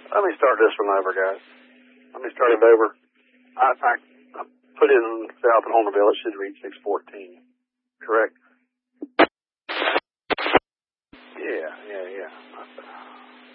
Let me start this one over, guys. Let me start it over. I put in South and Homerville. It should read 614. Correct? Yeah.